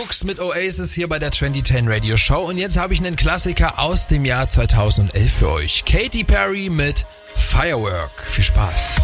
Cooks mit Oasis hier bei der 2010 Radio Show. Und jetzt habe ich einen Klassiker aus dem Jahr 2011 für euch. Katy Perry mit Firework. Viel Spaß.